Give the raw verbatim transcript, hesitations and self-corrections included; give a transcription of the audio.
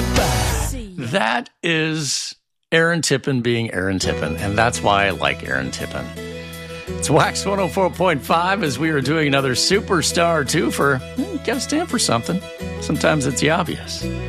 That is Aaron Tippin being Aaron Tippin, and that's why I like Aaron Tippin. It's Wax one oh four point five as we are doing another Superstar two for, hmm, gotta stand for something. Sometimes it's the obvious.